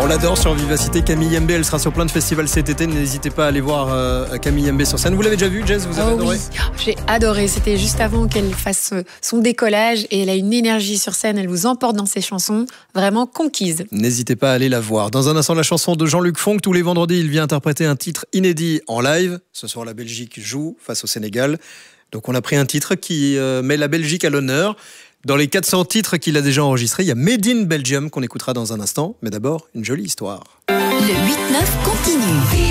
On l'adore sur Vivacité. Camille Mbé, elle sera sur plein de festivals cet été. N'hésitez pas à aller voir Camille Mbé sur scène. Vous l'avez déjà vu, Jess? Vous avez adoré? Oui, j'ai adoré. C'était juste avant qu'elle fasse son décollage et elle a une énergie sur scène. Elle vous emporte dans ses chansons, vraiment conquise. N'hésitez pas à aller la voir. Dans un instant, la chanson de Jean-Luc Fonck. Tous les vendredis, il vient interpréter un titre inédit en live. Ce soir, la Belgique joue face au Sénégal. Donc on a pris un titre qui met la Belgique à l'honneur. Dans les 400 titres qu'il a déjà enregistrés, il y a Made in Belgium qu'on écoutera dans un instant. Mais d'abord, une jolie histoire. Le 8-9 continue.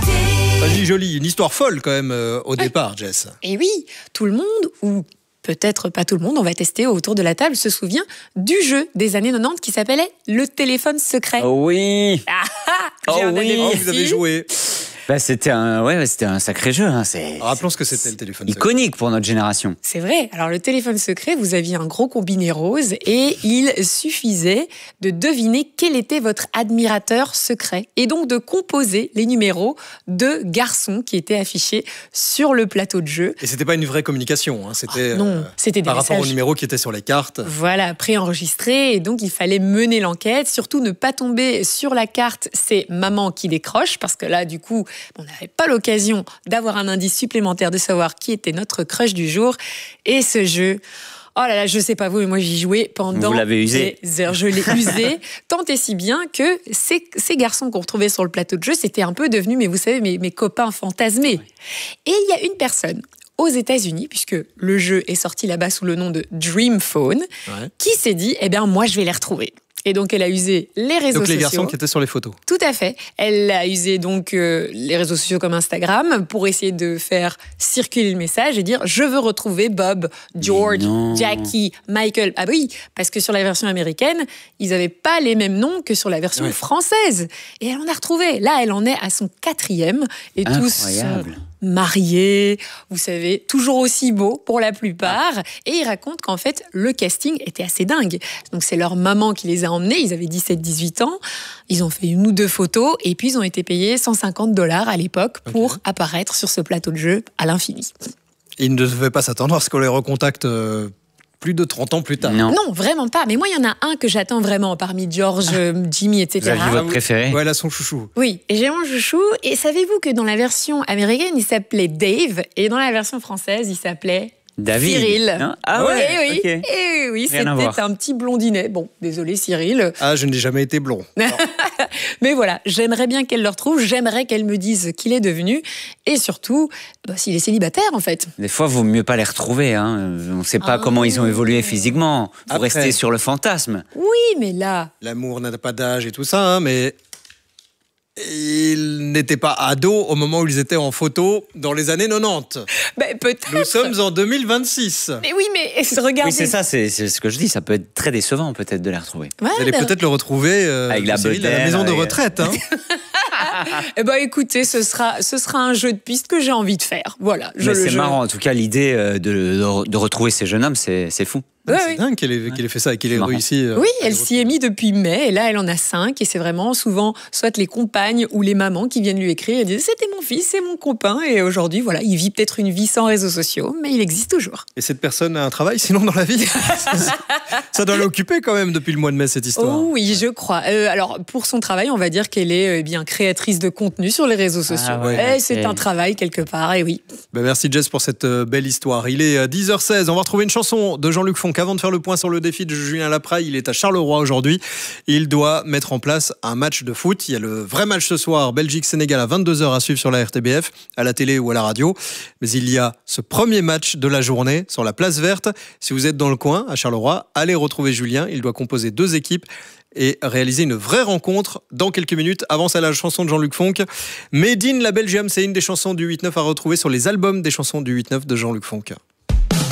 Pas jolie, une histoire folle quand même au départ, Jess. Et oui, tout le monde, ou peut-être pas tout le monde, on va tester autour de la table, se souvient du jeu des années 90 qui s'appelait le téléphone secret. Oh oui. J'ai un ami Oh, ici. vous avez joué. C'était un sacré jeu. Hein. Rappelons ce que c'était le téléphone secret. Iconique pour notre génération. C'est vrai. Alors, le téléphone secret, vous aviez un gros combiné rose et il suffisait de deviner quel était votre admirateur secret et donc de composer les numéros de garçons qui étaient affichés sur le plateau de jeu. Et c'était pas une vraie communication, hein. C'était Non, c'était des par rapport au messages. numéro qui était sur les cartes. Voilà, préenregistré. Et donc, il fallait mener l'enquête. Surtout, ne pas tomber sur la carte, c'est maman qui décroche. Parce que là, du coup, on n'avait pas l'occasion d'avoir un indice supplémentaire de savoir qui était notre crush du jour. Et ce jeu... Oh là là, je sais pas vous, mais moi j'y jouais pendant Vous l'avez usé. des heures. Je l'ai usé, tant et si bien que ces garçons qu'on retrouvait sur le plateau de jeu, c'était un peu devenu, mais vous savez, mes copains fantasmés. Et il y a une personne aux États-Unis, puisque le jeu est sorti là-bas sous le nom de Dream Phone, qui s'est dit, eh bien moi je vais les retrouver. Et donc, elle a usé les réseaux sociaux. Donc les garçons qui étaient sur les photos. Tout à fait. Elle a usé donc les réseaux sociaux comme Instagram pour essayer de faire circuler le message et dire « Je veux retrouver Bob, George, Jackie, Michael ». Ah oui, parce que sur la version américaine, ils n'avaient pas les mêmes noms que sur la version française. Et elle en a retrouvé. Là, elle en est à son 4e. Et tous sont mariés, vous savez, toujours aussi beaux pour la plupart. Et ils racontent qu'en fait, le casting était assez dingue. Donc, c'est leur maman qui les a emmenés. Ils avaient 17-18 ans. Ils ont fait 1 ou 2 photos. Et puis, ils ont été payés $150 à l'époque pour apparaître sur ce plateau de jeu à l'infini. Ils ne devaient pas s'attendre à ce qu'on les recontacte plus de 30 ans plus tard. Non, vraiment pas. Mais moi, il y en a un que j'attends vraiment parmi George, Jimmy, etc. Vous aviez votre préféré? Ouais, elle a son chouchou. Oui, et j'ai mon chouchou. Et savez-vous que dans la version américaine, il s'appelait Dave. Et dans la version française, il s'appelait... David. Cyril. Non, ah ouais, Et oui, ok. et oui, Rien à c'était voir. un petit blondinet. Bon, désolé Cyril. Ah, je n'ai jamais été blond. Mais voilà, j'aimerais bien qu'elle le retrouve, j'aimerais qu'elle me dise qu'il est devenu, et surtout, s'il est célibataire en fait. Des fois, il vaut mieux pas les retrouver. Hein. On ne sait pas comment ils ont évolué physiquement. Il faut Après. rester sur le fantasme. Oui, mais là... L'amour n'a pas d'âge et tout ça, hein, mais ils n'étaient pas ados au moment où ils étaient en photo dans les années 90. Peut-être. Nous sommes en 2026. Mais oui, mais regardez... Oui, c'est ça, c'est ce que je dis. Ça peut être très décevant, peut-être, de les retrouver. Ouais, Vous allez peut-être le retrouver Avec la Cyril, à la bedaine, maison de avec- retraite. Hein. écoutez, ce sera un jeu de piste que j'ai envie de faire. Voilà. Mais c'est marrant, en tout cas, l'idée de retrouver ces jeunes hommes, c'est fou. C'est dingue qu'elle ait fait ça et qu'elle ait Marrant. réussi. Oui, elle s'y est mise depuis mai, et là, elle en a 5, et c'est vraiment souvent soit les compagnes ou les mamans qui viennent lui écrire et disent « C'était mon fils, c'est mon copain », et aujourd'hui, voilà, il vit peut-être une vie sans réseaux sociaux, mais il existe toujours. Et cette personne a un travail sinon dans la vie? Ça doit l'occuper quand même depuis le mois de mai, cette histoire. Oh oui, je crois. Alors, pour son travail, on va dire qu'elle est bien créatrice de contenu sur les réseaux sociaux. ouais, Et c'est un travail quelque part, et oui. Merci Jess pour cette belle histoire. Il est 10h16, on va retrouver une chanson de Jean-Luc Fonck. Avant de faire le point sur le défi de Julien Lapraille, il est à Charleroi aujourd'hui. Il doit mettre en place un match de foot. Il y a le vrai match ce soir, Belgique-Sénégal à 22h à suivre sur la RTBF, à la télé ou à la radio. Mais il y a ce premier match de la journée sur la place verte. Si vous êtes dans le coin, à Charleroi, allez retrouver Julien. Il doit composer 2 équipes et réaliser une vraie rencontre dans quelques minutes. Avant ça, la chanson de Jean-Luc Fonck. Made in la Belgium, c'est une des chansons du 8-9 à retrouver sur les albums des chansons du 8-9 de Jean-Luc Fonck.